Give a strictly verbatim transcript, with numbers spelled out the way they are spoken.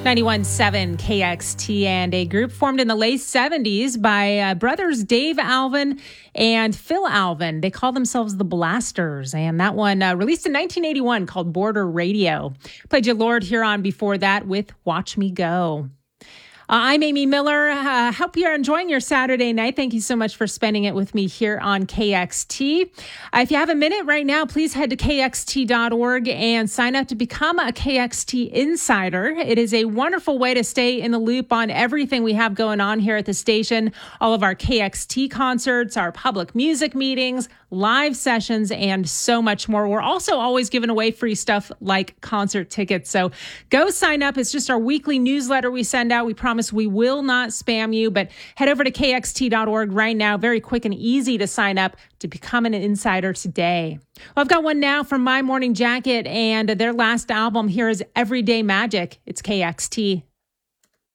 ninety-one point seven K X T, and a group formed in the late seventies by uh, brothers Dave Alvin and Phil Alvin. They call themselves the Blasters, and that one uh, released in nineteen eighty-one called Border Radio. Played you Lord Huron before that with Watch Me Go. Uh, I'm Amy Miller. Uh, hope you're enjoying your Saturday night. Thank you so much for spending it with me here on K X T. Uh, if you have a minute right now, please head to K X T dot org and sign up to become a K X T Insider. It is a wonderful way to stay in the loop on everything we have going on here at the station, all of our K X T concerts, our public music meetings, live sessions, and so much more. We're also always giving away free stuff like concert tickets. So go sign up. It's just our weekly newsletter we send out. We promise we will not spam you, but head over to K X T dot org right now. Very quick and easy to sign up to become an insider today. Well, I've got one now from My Morning Jacket, and their last album here is Everyday Magic. It's K X T.